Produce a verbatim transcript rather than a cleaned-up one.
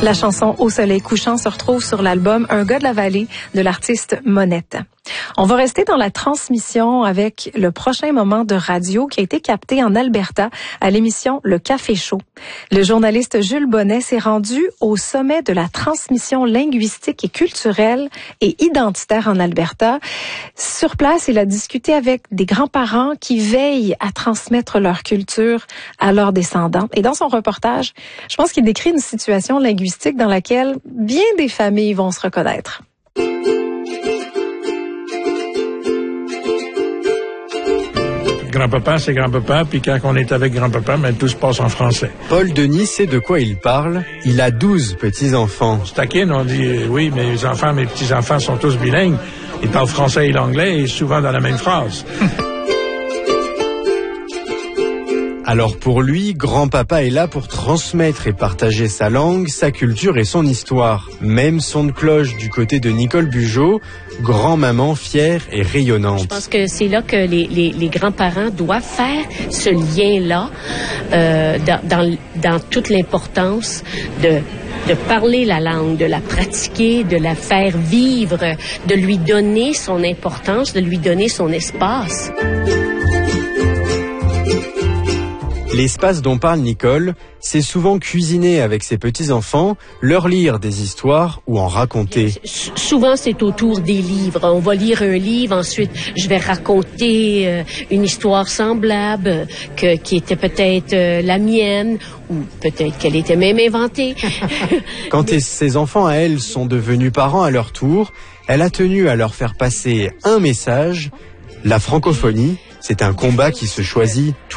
La chanson Au soleil couchant se retrouve sur l'album Un gars de la vallée de l'artiste Monette. On va rester dans la transmission avec le prochain moment de radio qui a été capté en Alberta à l'émission Le Café Chaud. Le journaliste Jules Bonnet s'est rendu au sommet de la transmission linguistique et culturelle et identitaire en Alberta. Sur place, il a discuté avec des grands-parents qui veillent à transmettre leur culture à leurs descendants. Et dans son reportage, je pense qu'il décrit une situation linguistique dans laquelle bien des familles vont se reconnaître. Grand-papa, c'est grand-papa, puis quand on est avec grand-papa, ben, tout se passe en français. Paul Denis sait de quoi il parle. Il a douze petits-enfants. On se taquine, on dit, euh, oui, mes enfants, mes petits-enfants sont tous bilingues. Ils parlent français et l'anglais, et souvent dans la même phrase. Alors pour lui, grand-papa est là pour transmettre et partager sa langue, sa culture et son histoire. Même son de cloche du côté de Nicole Bugeaud, grand-maman fière et rayonnante. Je pense que c'est là que les, les, les grands-parents doivent faire ce lien-là euh, dans, dans, dans toute l'importance de de parler la langue, de la pratiquer, de la faire vivre, de lui donner son importance, de lui donner son espace. L'espace dont parle Nicole, c'est souvent cuisiner avec ses petits-enfants, leur lire des histoires ou en raconter. S- souvent, c'est autour des livres. On va lire un livre, ensuite, je vais raconter euh, une histoire semblable que, qui était peut-être euh, la mienne ou peut-être qu'elle était même inventée. Quand Mais... ses enfants à elle sont devenus parents à leur tour, elle a tenu à leur faire passer un message. La francophonie, c'est un combat qui se choisit